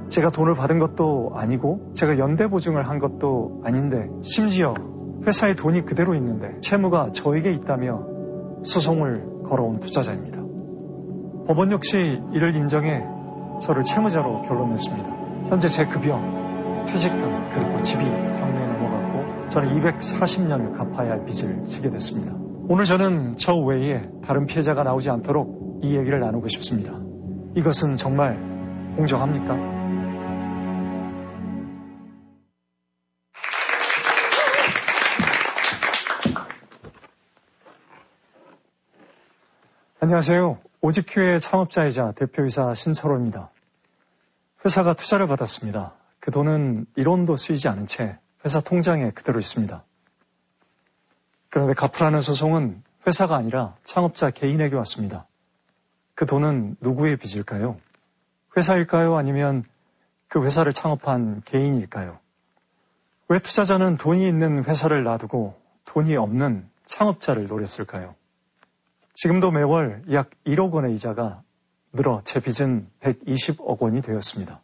제가 돈을 받은 것도 아니고 제가 연대보증을 한 것도 아닌데 심지어 회사에 돈이 그대로 있는데 채무가 저에게 있다며 소송을 걸어온 투자자입니다. 법원 역시 이를 인정해 저를 채무자로 결론냈습니다. 현재 제 급여, 퇴직금 그리고 집이 경매에 넘어갔고 저는 240년을 갚아야 할 빚을 지게 됐습니다. 오늘 저는 저 외에 다른 피해자가 나오지 않도록 이 얘기를 나누고 싶습니다. 이것은 정말 공정합니까? 안녕하세요. 오직큐의 창업자이자 대표이사 신철호입니다. 회사가 투자를 받았습니다. 그 돈은 1원도 쓰이지 않은 채 회사 통장에 그대로 있습니다. 그런데 갚으라는 소송은 회사가 아니라 창업자 개인에게 왔습니다. 그 돈은 누구의 빚일까요? 회사일까요? 아니면 그 회사를 창업한 개인일까요? 왜 투자자는 돈이 있는 회사를 놔두고 돈이 없는 창업자를 노렸을까요? 지금도 매월 약 1억 원의 이자가 늘어 제 빚은 120억 원이 되었습니다.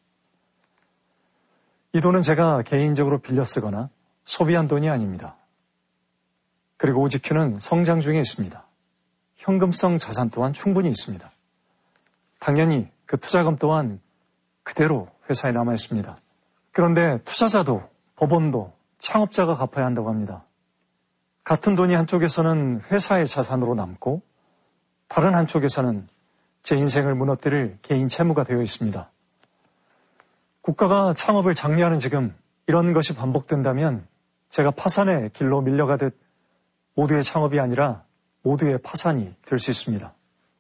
이 돈은 제가 개인적으로 빌려 쓰거나 소비한 돈이 아닙니다. 그리고 오직큐는 성장 중에 있습니다. 현금성 자산 또한 충분히 있습니다. 당연히 그 투자금 또한 그대로 회사에 남아 있습니다. 그런데 투자자도 법원도 창업자가 갚아야 한다고 합니다. 같은 돈이 한쪽에서는 회사의 자산으로 남고 다른 한쪽에서는 제 인생을 무너뜨릴 개인 채무가 되어 있습니다. 국가가 창업을 장려하는 지금 이런 것이 반복된다면 제가 파산의 길로 밀려가듯 모두의 창업이 아니라 모두의 파산이 될 수 있습니다.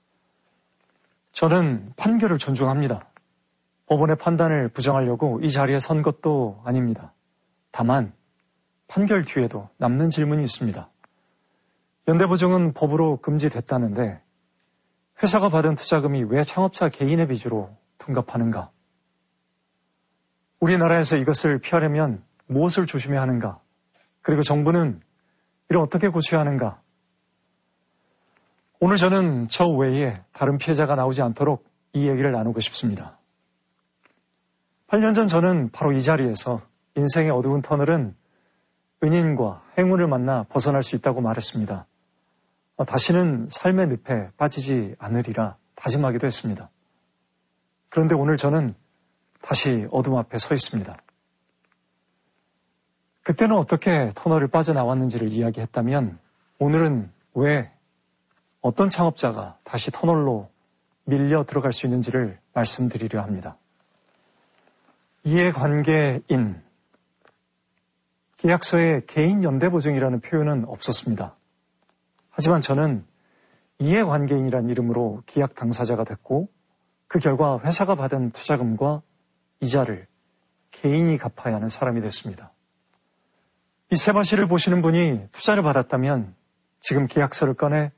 저는 판결을 존중합니다. 법원의 판단을 부정하려고 이 자리에 선 것도 아닙니다. 다만 판결 뒤에도 남는 질문이 있습니다. 연대보증은 법으로 금지됐다는데 회사가 받은 투자금이 왜 창업자 개인의 빚으로 둔갑하는가? 우리나라에서 이것을 피하려면 무엇을 조심해야 하는가? 그리고 정부는 이를 어떻게 고쳐야 하는가? 오늘 저는 저 외에 다른 피해자가 나오지 않도록 이 얘기를 나누고 싶습니다. 8년 전 저는 바로 이 자리에서 인생의 어두운 터널은 은인과 행운을 만나 벗어날 수 있다고 말했습니다. 다시는 삶의 늪에 빠지지 않으리라 다짐하기도 했습니다. 그런데 오늘 저는 다시 어둠 앞에 서 있습니다. 그때는 어떻게 터널을 빠져나왔는지를 이야기했다면 오늘은 왜 어떤 창업자가 다시 터널로 밀려 들어갈 수 있는지를 말씀드리려 합니다. 이해관계인, 계약서에 개인 연대보증이라는 표현은 없었습니다. 하지만 저는 이해관계인이라는 이름으로 계약 당사자가 됐고 그 결과 회사가 받은 투자금과 이자를 개인이 갚아야 하는 사람이 됐습니다. 이 세바시를 보시는 분이 투자를 받았다면 지금 계약서를 꺼내